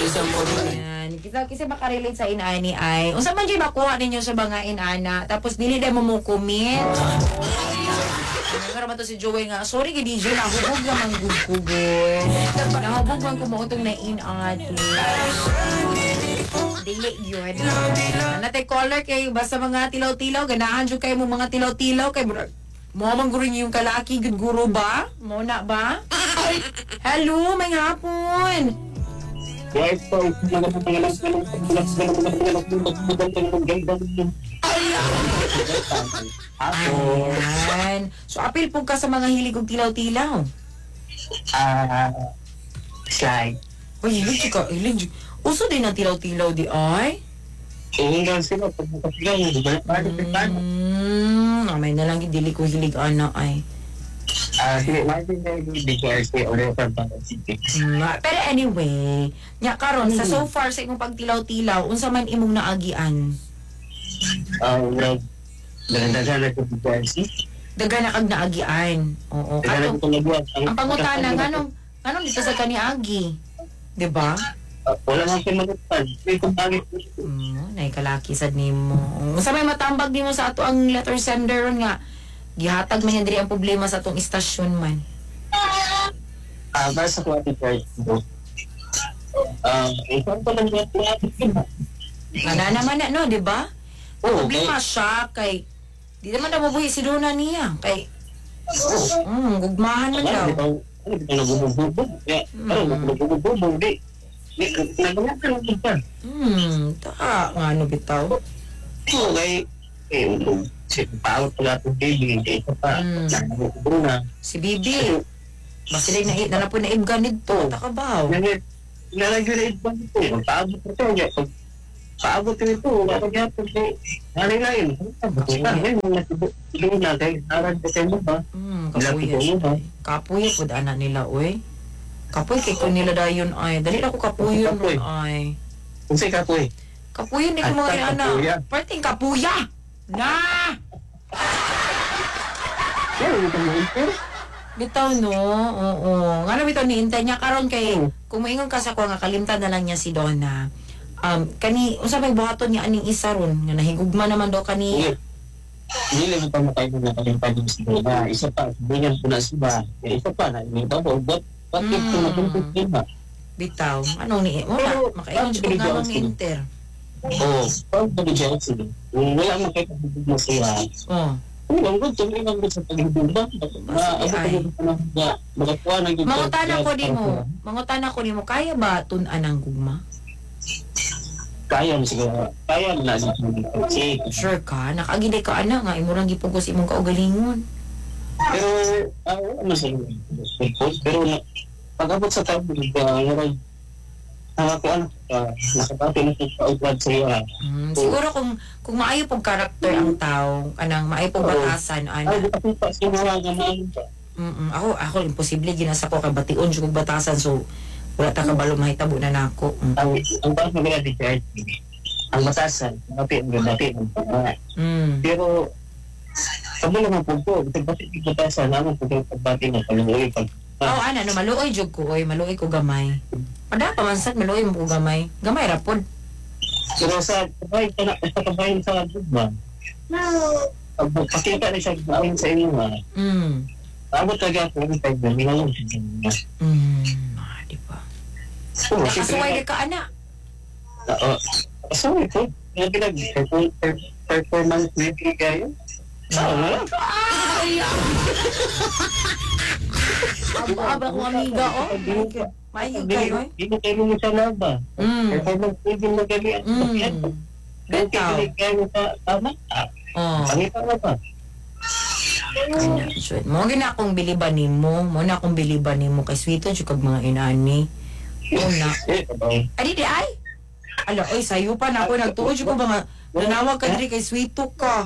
Yan. Kasi makarelate sa inani ay unsa man dyan makuha ninyo sa mga inana tapos dili dahil mo comment. Pero ba to si Joey nga, sorry ka DJ, nahubog naman gugkugoy. Nahubog man kumuutong na inati. Dili yun. Natay caller kay basta mga tilaw-tilaw, ganahan dyan kayo mo mga tilaw-tilaw kay mo man guring yung kalaki, guro ba? Mo na ba? Hello, may hapon. Yes, po. Ayan. So, apil po ka sa mga hilig kong tilaw-tilaw. Slide. Uy, hilig ka, hilig. Uso din ang tilaw-tilaw di ay? Hinggan sila pag nakasigaw. May nalang dili ko hilig ana ay. Pero anyway, nya karon sa so far sa imong pagtilaw-tilaw, unsa man imong naagian? Daga na kag naagian. Oo. Kato, ang pangutana nganong dito sa kaniagi? 'Di ba? Wala nang pinagutan. May kumpagit. Nay kalaki sad nimo. Unsa may matambag nimo sa ato ang letter sender ron nga gihatag man yan diri ang problema sa atong istasyon man. Basta ko ati guys. Isang pa lang yan. Ana naman na no, 'di ba? Oo, Problema siya kay di naman na mabuhi si Dona niya kay gugmahan man daw. Ta nga ano bitaw. Okay. Paawat pala itong baby. Ito pa. Si Bibi. Basta din na po na ibganid to. Takabaw. Nalagyan na ibang ito. Paabot ito. Paabot ito. Kapag yapon ko. Nalilayin. Sige na kayo. Narad ko kayo ba? Kapuya siya. Kapuya po daan nila, oy. Kapuy kay ko nila dayon ay. Dali na ko kapuyon ron ay. Kung sa'y kapoy. Kapuyon di ko mga inana. Parting kapuya! Na! Bitaw no, oo. Nga na bitaw ni Intay niya karon kay kung maingon ka sa ko nga kalimtan na lang niya si Donna. Kani unsa may buhaton niya aning isa ron nga nahigugma naman daw kani. Hindi lang pa matay ko na kalimtan yung si Donna. Isa pa, binyan ko na siya. Isa pa na, hindi ba ba? Bakit ko natuntut din ba? Bitaw, anong ni makaingon siya kung nga ng Inter. Oo, pag nag-joke sila, wala mo kayo pag-ibig mo siya. Oo. Ang good, tumilang good sa pag-ibig ba? Makakuha ng Mangutana ko nimo, kaya ba tun-an ang gugma? Kaya mo siguro. Kaya mo na. Sure ka? Nakagilay ka ana nga, imurang gipugos imong kaugalingon. Pero, ano sa iyo? Pero, pag-abot sa tao, nakapati na sa outward sa iyo. Siguro kung maayo pong karakter ang tao, kanang maayo pong batasan, ana. Ako imposible ginasa ko kay bation jud kog batasan so wala ta kabalo mahitabo na nako. Ang bang mga di ang batasan, napi pero kamo lang po ko, pagbatik ng batasan naman pag pagbati ng paluoy pag ana no maluoy jud ko oy, maluoy ko gamay. Pada pamansat maluoy mo ko gamay. Gamay ra pod. Pero sa kabay sa gugma. Pag pakita na siya ayon sa inyo ha. Abot talaga ako ng tag na mingaw. Di ba? Nakasuway ka ana. Sorry po. Yung performance na yung kayo. Aba ko amiga o. Mahigit kayo eh. Hindi kayo mo sa laba. Performance na yung magabi. Bitaw. Kayo sa tama. Pangita na ba? Mo gina akong biliban nimo, mo na akong biliban nimo kay sweeton jud kag mga inani. Una. Adi di ay. Ala oy sayo pa na ako nagtuod jud ko ba nga nanawag ka diri kay sweeto ka.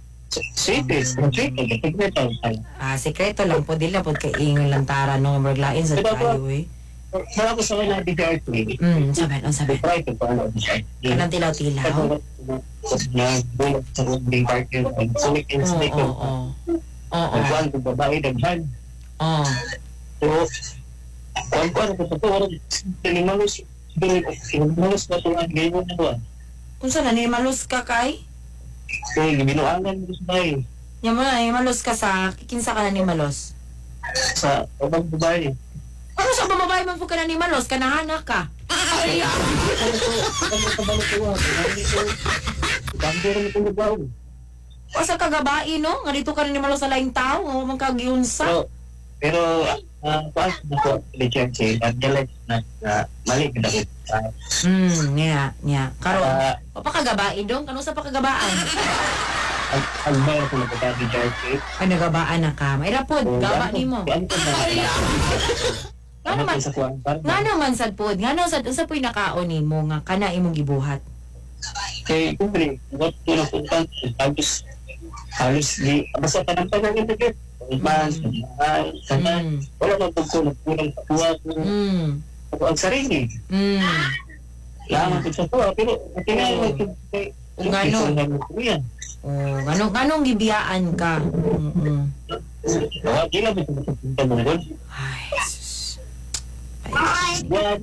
Sekreto lang po dila pod kay ingon lantara no maglain sa tayo eh. Wala ko sa mga DRT. Sabi. Kanang tilaw-tilaw. Na bulat sa Rodney Parker. Sulik and snake. Nagwan ko babae daghan. So, kuwan ko ito. Walang malos. Malos na tuwan, ganyan na tuwan. Kung saan na, malos ka kay? Kaya binuangan mo sa bahay. Yan mo na, malos ka sa, kikinsa ka na ni malos. Sa ibang babae. Ano sa babae man po ka na ni malos, kanahanak ka? Ay, o sa kagabae, no? Nga dito ka na ni malos sa laing tao, o man kagiunsa. Pero paas na po, license, nagdalag na mali ka dapat. Nga. Karon, o pa kagabae dong, kano sa pakagabaan? Ang bayar ko na po tayo license. Ay, nagabaan na ka. May rapod, gaba ni mo. Ano ko na? Nga naman, nga naman sad pod, nga naman sad, unsa po'y nakaon ni mo nga kana imong gibuhat. Kaya kumpre, what ko na punta, halos di, basta tanang-tanang yung ticket. Wala na po ko, nagpulang sa tuwa ko. Ako ang sarili. Laman ko sa tuwa, pero tingnan ko kung ganong gibiyaan ka. Di lang ito punta mo doon. Ay, sus. Wala,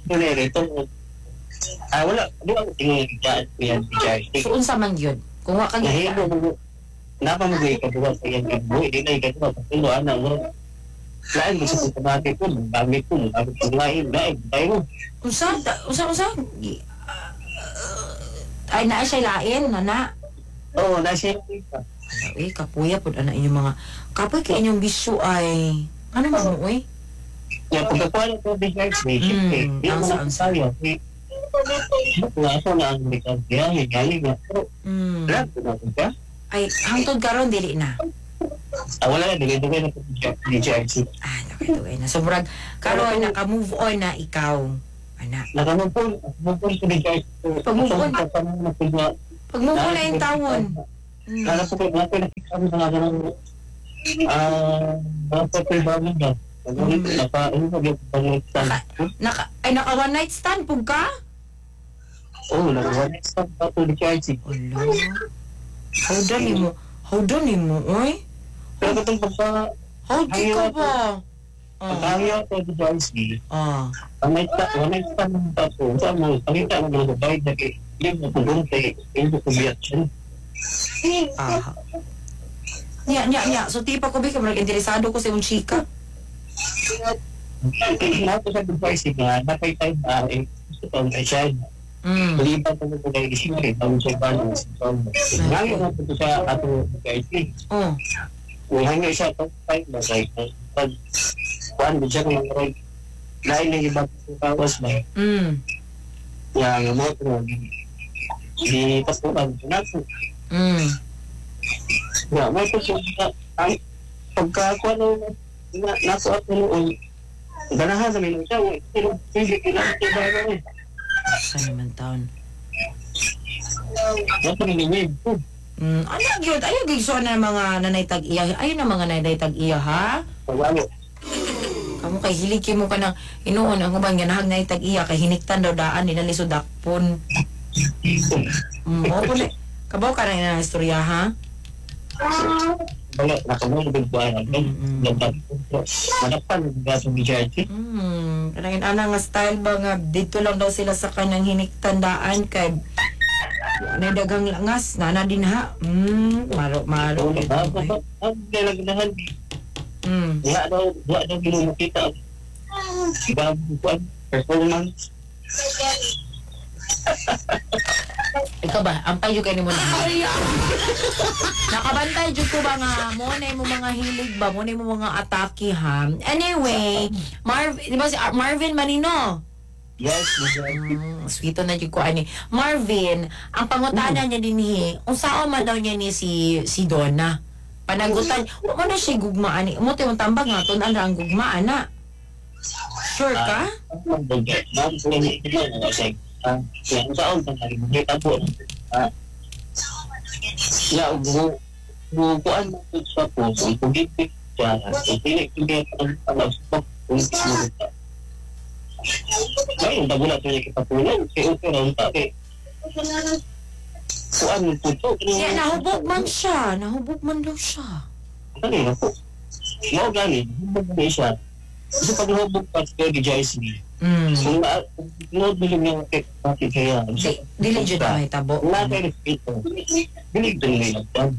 di ako tingin yan, So, unsa man yun? Kung wa ka gibiyaan. Napamagay ka buwan sa iyang ibu, hindi na ikaw kasi lo anak mo. Lain mo sa pagkamati ko, gamit ko lain, tayo. Unsa? Ay, naa siya lain, nana. Oo, nasa yung Ay, kapuya po, ana inyong mga, kapoy kayo inyong bisyo ay, ano mo, uy? yung pagkakuha ko, bigay, hindi mo na sayo. Wala ako na ang likang biyahe, galing na. Pero, lahat ko na ka. Ay, hangtod karon dili na. Wala na, dugay na po DJRC. Nakatuloy na. So, murag, karon naka-move on na ikaw. Ana. Nakamove on ko DJRC. Pag-move on na yung tawon. Kala po ko, nakikita kami na nga ng mga pagkay bago na. Naka one night stand po ka? Oo, naka-one night stand pa po DJRC. Hello? How done mo, oy? Pero itong pagka... How di ka ba? Pagkahiya ko sa DJRC, one night stand mo pa po. Saan mo, pakita mo mga babae na hindi mo pumunta, hindi mo kumiyat siya. Nya. So, tipa ko ba ka interesado ko sa yung chika? Lahat ko sa DJRC nga, napay tayo na gusto ko ang siya. Maliban ko na kayo isip rin, tawag siya ba ng ngayon na po sa ato DJRC. Hanggang siya itong time na like, pag kuhaan mo siya ng mga lain na iba sa tawas ba? Yang mo ito nga, di pasukan ko na po. May ito siya, pagkakuha na naso at noon, ganahan sa minun siya, hindi kailangan siya ba rin. Saan naman taon? Yan po nilingid po. Ano yun? Ayaw gigso na mga nanay tag-iya. Ayun na mga nanay tag-iya, ha? Pagwalo. Kamu kay hiliki mo ka ng inuon ang ubang ganahag na tag-iya kay hiniktan daw daan nila lisodakpon. Opo na. Kabaw ka na yung istorya, ha? Wala, nakamulog ko ay madapan gaso ni Jarty. Kanangin ana nga style ba nga dito lang daw sila sa kanyang hiniktan-daan kay na dagang langas na din ha. Maro. Ang dalagdahan. Wala daw ginumukita. Ibang performance. Ikaw ba? Ampay yung kayo mo na. Nakabantay dyan ko ba nga mo na mo mga hilig ba? Mo na mo mga atake ha? Anyway, di ba si Marvin Manino? Yes, Sweeto na dyan ko ani. Marvin, ang pangutana niya din kung saan man daw niya ni si Donna. Panagutan, mo na siya gugmaan ni. Mo tayo tambag nga, tunan ang gugmaan na. Sure ka? Yang taon kan hari ini tabu. Ya, bukan sesuatu untuk gitu. Jangan pilih kalau stop untuk Ay, udah bulan tuh kita pulang, si Uto na unta kay. Kuan mo puto. Siya, nahubog man siya. Nahubog man daw siya. Ano yun po? Mau gani, hubog na siya. Kasi pag nahubog pa sa DJC, Kung nood mo yung kapatid kaya. Dili jud na may tabo. Wala kayo respeto. Bilig doon may nagtag.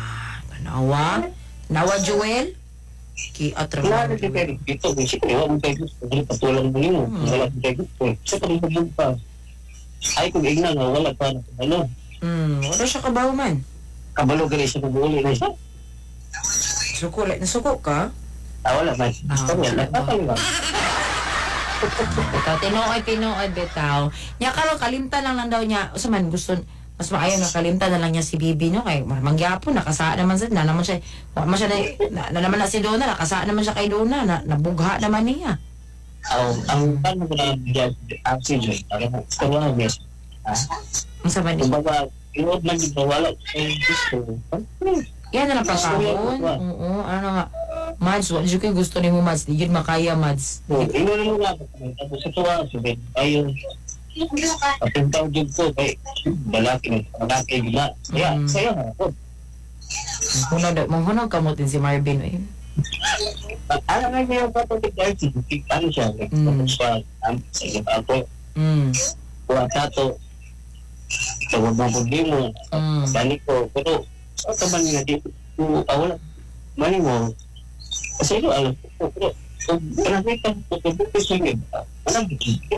Nawa Joel? Ki atra. Wala na kayo respeto. Siyempre, wala mo kayo gusto. Patulang mo yun. Wala mo kayo gusto. Sa pag-ibig pa. Ay, kung igna nga, wala pa na ano. Wala siya kabaw man. Kabalo ka rin siya pag-uuli na siya. Nasuko ka? Wala man. Wala ba? Wala. Tinuoy bitaw. Nya karon kalimtan lang daw niya. Usa man gusto mas maayo na kalimtan na lang niya si Bibi no kay mangyapon nakasaan naman sa naman siya. Wa man siya na naman na si Donna nakasaan naman siya kay Donna nabugha naman niya. Ang paano ko na bigyan ang CJ. Gusto mo na yes. Unsa man ni? Kumbaga, inuod man dito wala ay gusto. Yan na lang pasahon. Oo, ano nga. Mads, wala siya kayo gusto ni mo, Mads. Di yun makaya, Mads. Ino na mo nga. Tapos sa tuwa, sabihin, ayun. Kapintaw din ko, kay balaki gila. Kaya, sa'yo na ako. Manghunaw kamutin si Marvin. Ano nga niya yung patapit dahil si Bukik, ano siya? Tapos pa, sa iyo ako. Kuha tato. Tawag mo mo. Balik ko. Pero, sa man nga dito, wala. Mali mo. Kasi ito, alam ko. Pero, marami kang pagkabuti sa iyo. Walang bukik ko.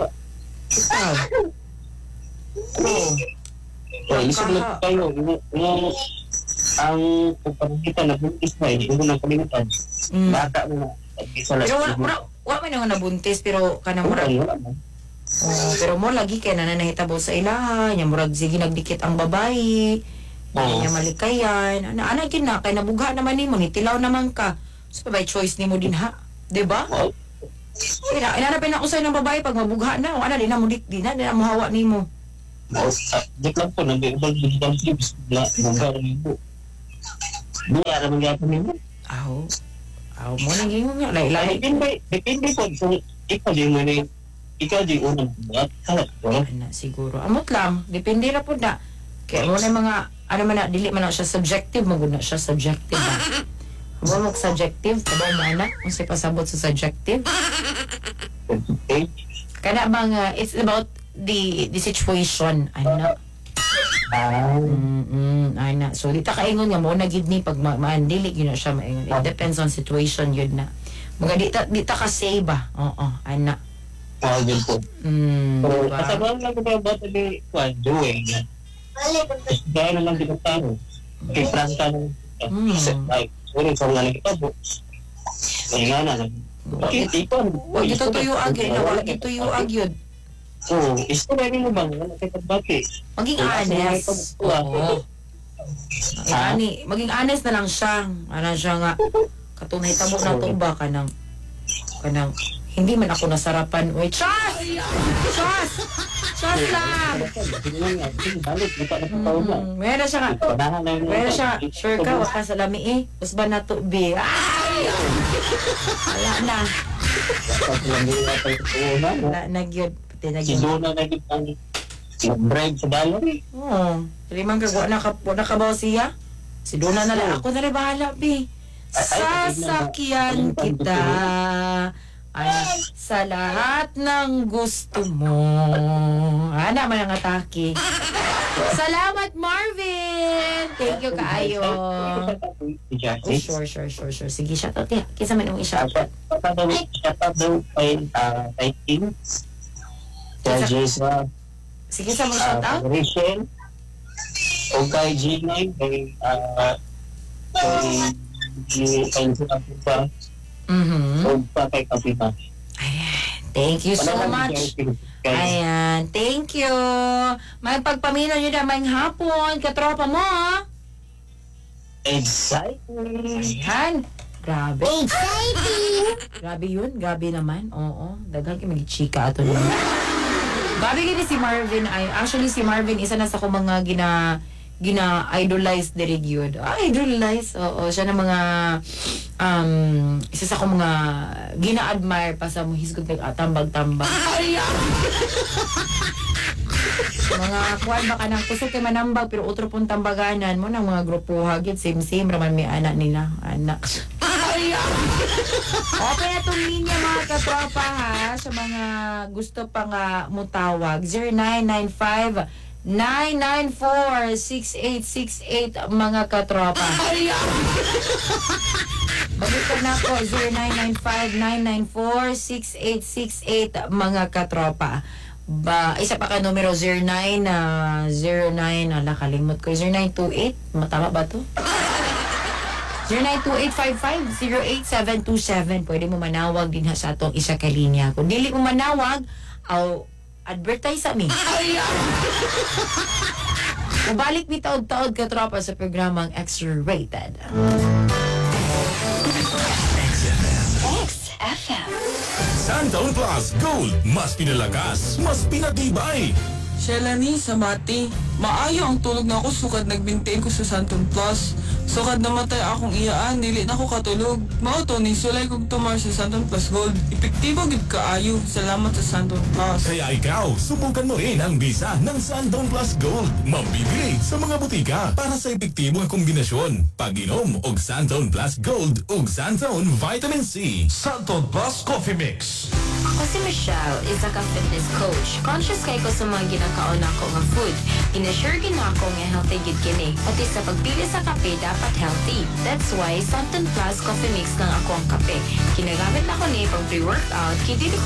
Isip na tayo. Ang pagpapagkita na buntis na, hindi mo nang kalimutan. Bata mo na. Pero wala man nga nabuntis, pero kanang murag. Pero mo lagi kay nananahitabo sa ilaha, nya murag sige nagdikit ang babae. Nya malikayan. Ana gid na kay nabugha naman nimo, nitilaw naman ka. So by choice nimo din ha, 'di ba? Inanapin na usay ng babae pag mabugha na, o ana din na mo di na mo hawa nimo. Dik lang po nang bibal digital tips la bugha nimo. Diya ra man gyapon nimo. Aw mo nang gingon nga lahi. Depende po kung ikaw di mo ni ikaw di unang buhat. Ana siguro. Amot lang, depende ra pud na. Kaya mo na mga ano man na dili man na siya subjective, magud na siya subjective ba. Mo subjective, kada mo ana, unsay pasabot sa subjective. Kana bang it's about the situation, ana. Ana. So dita kaingon nga mo na gid ni pag maandili gyud na siya maingon. It depends on situation yun na. Mga dita ka say ba? Oo, ana. Yun po. Pero kasabang lang ko ba bata ni Juan, doing yan. Dahil na lang di ko taro. Kay Franca nung sorry, sa mga nagkitabo. Mayingana lang. Bakit ipon? Huwag ito tuyo agyo na, huwag ito tuyo agyo. Isto na rin mo bang? Bakit? Maging honest. Oo. Maging honest na lang siya. Ano siya nga, katunay tamo na ito ba kanang hindi man ako nasarapan. Uy, Chas! Chas! Chas lang! Meron siya nga. Meron siya. Sure ka, waka sa lami eh. Tapos ba na to, B? Ay! Wala na. Wala na gyud. Si Donna na gyud ang bribe sa balon. Oo. Limang ka, wala ka ba siya? Si Donna na lang. Ako na rin bahala, B. Sasakyan kita. Ay, sa lahat ng gusto mo. Ana man ang atake. Salamat, Marvin! Thank you, kaayo. Sure. Sige, shout out. Kisa man yung i-shout out. Shout out daw kay Tim. Kay Jessa. Sige, sa mga shout out? Rachel. O kay G9. Kay Ayan, thank you so much. Ayan, thank you. May pagpamino nyo na may hapon, katropa mo. Exciting. Ayan, grabe. Exciting. Grabe yun, grabe naman. Oo, daghan kayo mag-chika ato naman. Grabe gini si Marvin. Actually, si Marvin, isa na sa kong mga gina-idolize diri gyud. Idolize. Oo, siya na mga isa sa akong mga gina-admire pa sa mo hisgot tambag-tambag. Mga kuan ba kanang kusog kay manambag pero otro pong tambaganan mo nang mga grupo hagit same raman may anak nila. Anak. Open na itong linya mga katropa ha, sa mga gusto pang mutawag. 0995-994-6868 mga katropa. Balikan na po, 0995-994-6868 mga katropa. Isa pa ka numero, 09, kalimut ko, 0928, matama ba to? 092855-08727. Pwede mo manawag din ha sa atong isa ka linya. Kung dili mo manawag, advertise sa amin. Ubalik mi taod-taod ka tropa sa programang X-Rated. XFM. Santon Plus Gold. Mas pinalakas, mas pinatibay. Shelani, sa mati. Maayo ang tulog na ako sukad nag-maintain ko sa Santon Plus. Sukad namatay akong iyaan, dili na ako katulog. Mao to ni sulay kog tumar sa Santon Plus Gold. Epektibo gid kaayo. Salamat sa Santon Plus. Kaya ikaw, subukan mo rin ang bisa ng Santon Plus Gold. Mabibili sa mga butika para sa epektibong kombinasyon. Pag-inom og Santon Plus Gold ug Santon Vitamin C. Santon Plus Coffee Mix. Ako si Michelle, isa ka fitness coach. Conscious kay ko sa mga ginakaon ako nga food. Ina-sure ginako nga healthy gid kini. Pati sa pagpili sa kape dapat healthy. That's why Santon Plus Coffee Mix lang ako ang kape. Kinagamit na ko ni pang pre-workout, kay dili ko